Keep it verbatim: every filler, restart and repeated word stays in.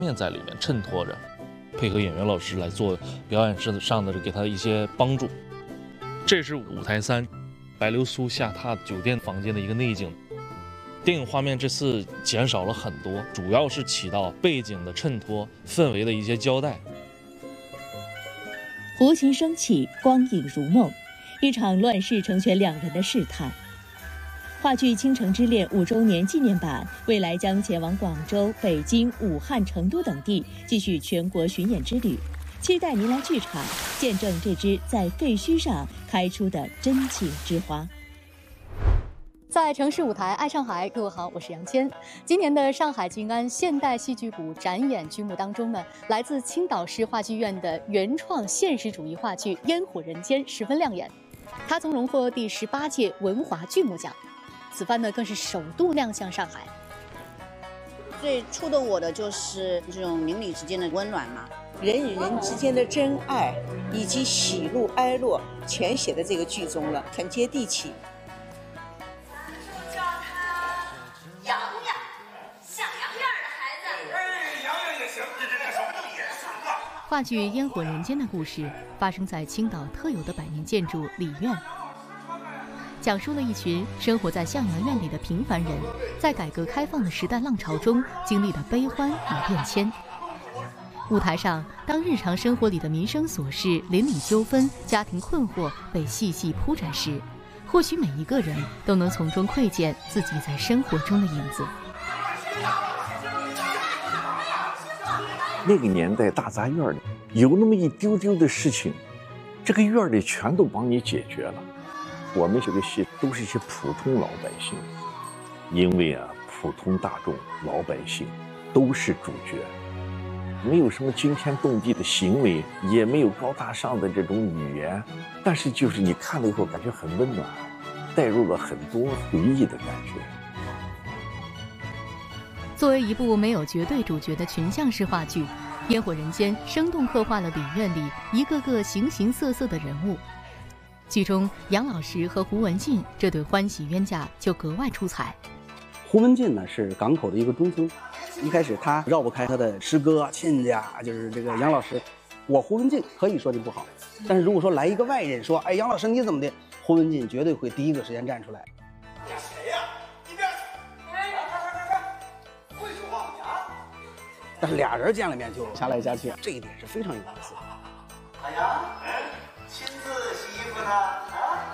面在里面衬托着，配合演员老师来做表演上的给他一些帮助。这是五台山白流苏下榻酒店房间的一个内景。电影画面这次减少了很多，主要是起到背景的衬托、氛围的一些交代。 胡琴升起，光影如梦，一场乱世成全两人的试探。话剧《倾城之恋》五周年纪念版，未来将前往广州、北京、武汉、成都等地，继续全国巡演之旅。期待您来剧场，见证这支在废墟上开出的真情之花。 在城市舞台爱上海，各位好，我是杨谦。今年的上海静安现代戏剧谷展演剧目当中呢，来自青岛市话剧院的原创现实主义话剧《烟火人间》十分亮眼，它曾荣获第十八届文华剧目奖，此番呢更是首度亮相上海。 最触动我的就是这种邻里之间的温暖嘛， 人与人之间的真爱以及喜怒哀乐全写在这个剧中了，很接地气。 话剧《烟火人间》的故事发生在青岛特有的百年建筑李院，讲述了一群生活在向阳院里的平凡人，在改革开放的时代浪潮中经历的悲欢与变迁。舞台上，当日常生活里的民生琐事、邻里纠纷、家庭困惑被细细铺展时，或许每一个人都能从中窥见自己在生活中的影子。 那个年代大杂院里有那么一丢丢的事情，这个院里全都帮你解决了。我们这个戏都是一些普通老百姓，因为啊，普通大众老百姓都是主角，没有什么惊天动地的行为，也没有高大上的这种语言，但是就是你看了以后感觉很温暖，带入了很多回忆的感觉。 作为一部没有绝对主角的群像式话剧，《烟火人间》生动刻画了李院里一个个形形色色的人物。剧中杨老师和胡文进这对欢喜冤家就格外出彩。 胡文进呢是港口的一个中村，一开始他绕不开他的师哥亲家，就是这个杨老师。我胡文进可以说的不好，但是如果说来一个外人说，哎，杨老师你怎么的，胡文进绝对会第一个时间站出来。 谁呀？你别，快快快快，会说话呀！ 但是俩人见了面就掐来掐去，这一点是非常有意思。 哎呀！